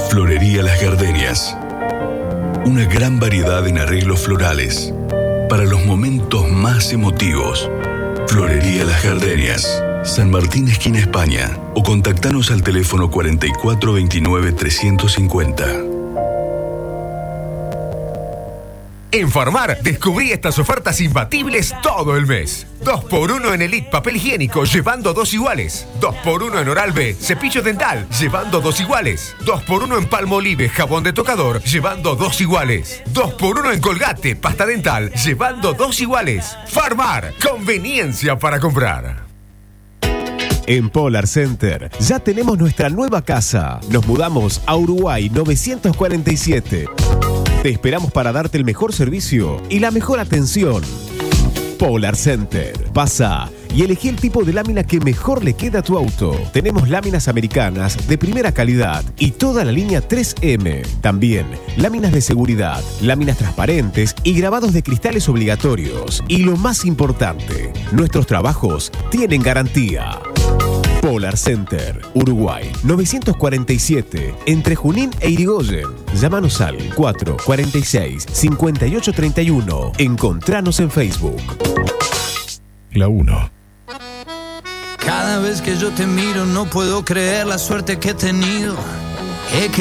Florería Las Gardenias. Una gran variedad en arreglos florales para los momentos más emotivos. Florería Las Gardenias, San Martín, esquina España. O contactanos al teléfono 4429-350. En Farmar, descubrí estas ofertas imbatibles todo el mes. 2x1 en Elite papel higiénico, llevando 2 iguales. 2x1 en Oral-B, cepillo dental, llevando 2 iguales. 2x1 en Palmolive, jabón de tocador, llevando 2 iguales. 2x1 en Colgate, pasta dental, llevando 2 iguales. Farmar, conveniencia para comprar. En Polar Center ya tenemos nuestra nueva casa. Nos mudamos a Uruguay 947. Te esperamos para darte el mejor servicio y la mejor atención. Polar Center. Pasa y elegí el tipo de lámina que mejor le queda a tu auto. Tenemos láminas americanas de primera calidad y toda la línea 3M. También láminas de seguridad, láminas transparentes y grabados de cristales obligatorios. Y lo más importante, nuestros trabajos tienen garantía. Polar Center, Uruguay, 947, entre Junín e Irigoyen. Llámanos al 446-5831. Encontranos en Facebook. La 1. Cada vez que yo te miro no puedo creer la suerte que he tenido.